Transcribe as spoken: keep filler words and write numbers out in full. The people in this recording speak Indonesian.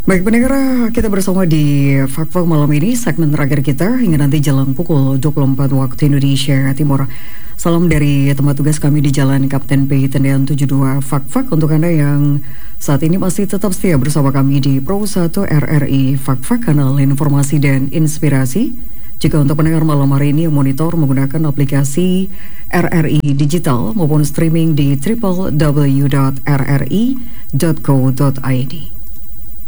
Baik pendengar, kita bersama di Fakta malam ini, segmen terakhir kita hingga nanti jalan pukul dua puluh empat waktu Indonesia Timur. Salam dari tempat tugas kami di Jalan Kapten P Tendean tujuh puluh dua Fak-Fak untuk Anda yang saat ini masih tetap setia bersama kami di Pro satu R R I Fak-Fak, kanal informasi dan inspirasi. Jika untuk pendengar malam hari ini monitor menggunakan aplikasi R R I Digital maupun streaming di w w w dot r r i dot co dot i d.